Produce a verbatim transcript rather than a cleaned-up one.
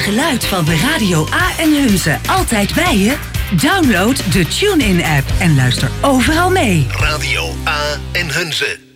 geluid van Radio A en Hunze altijd bij je? Download de TuneIn-app en luister overal mee. Radio A en Hunze.